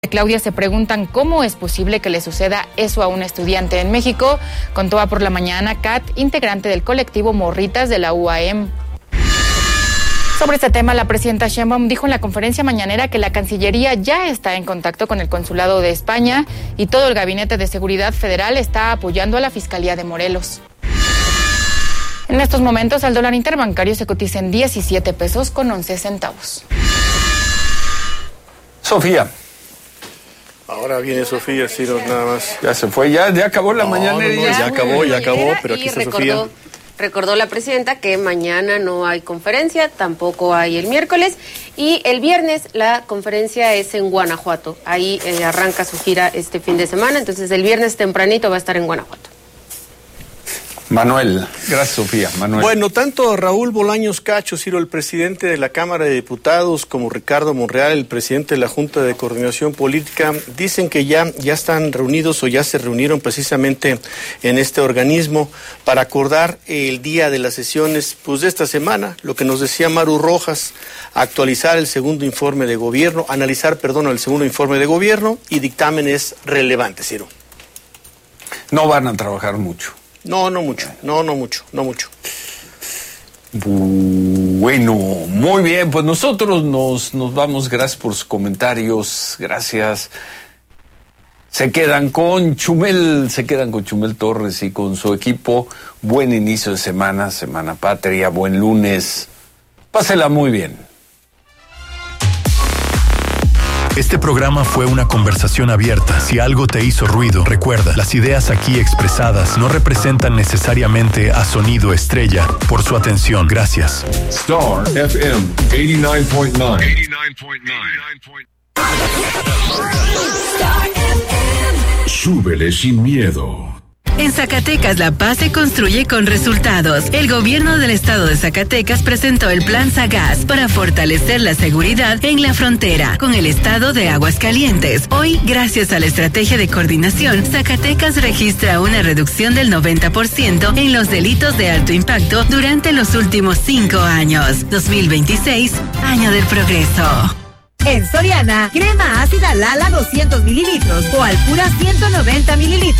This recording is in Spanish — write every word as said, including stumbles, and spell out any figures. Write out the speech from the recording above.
Claudia se preguntan cómo es posible que le suceda eso a un estudiante en México. Contó a Por la Mañana Kat, integrante del colectivo Morritas de la U A M. Sobre este tema, la presidenta Sheinbaum dijo en la conferencia mañanera que la Cancillería ya está en contacto con el Consulado de España y todo el Gabinete de Seguridad Federal está apoyando a la Fiscalía de Morelos. En estos momentos, el dólar interbancario se cotiza en diecisiete pesos con once centavos. Sofía. Ahora viene Sofía, Ciro, nada más. Ya se fue, ya, ya acabó la no, mañanera. No, no, ya acabó, ya acabó, pero aquí está recordó, Sofía. Recordó la presidenta que mañana no hay conferencia, tampoco hay el miércoles, y el viernes la conferencia es en Guanajuato. Ahí eh, arranca su gira este fin de semana, entonces el viernes tempranito va a estar en Guanajuato. Manuel, gracias Sofía. Manuel. Bueno, tanto Raúl Bolaños Cacho, Ciro, el presidente de la Cámara de Diputados, como Ricardo Monreal, el presidente de la Junta de Coordinación Política, dicen que ya, ya están reunidos o ya se reunieron precisamente en este organismo para acordar el día de las sesiones pues, de esta semana, lo que nos decía Maru Rojas, actualizar el segundo informe de gobierno, analizar, perdón, el segundo informe de gobierno y dictámenes relevantes, Ciro. No van a trabajar mucho. No, no mucho, no, no mucho, no mucho. Bueno, muy bien, pues nosotros nos, nos vamos, gracias por sus comentarios, gracias. Se quedan con Chumel, se quedan con Chumel Torres y con su equipo. Buen inicio de semana, Semana Patria, buen lunes. Pásela muy bien. Este programa fue una conversación abierta. Si algo te hizo ruido, recuerda, las ideas aquí expresadas no representan necesariamente a Sonido Estrella. Por su atención, gracias. Star F M ochenta y nueve punto nueve. Súbele sin miedo. En Zacatecas, la paz se construye con resultados. El gobierno del estado de Zacatecas presentó el Plan Zagas para fortalecer la seguridad en la frontera con el estado de Aguascalientes. Hoy, gracias a la estrategia de coordinación, Zacatecas registra una reducción del noventa por ciento en los delitos de alto impacto durante los últimos cinco años. dos mil veintiséis, año del progreso. En Soriana, crema ácida Lala doscientos mililitros o Alpura ciento noventa mililitros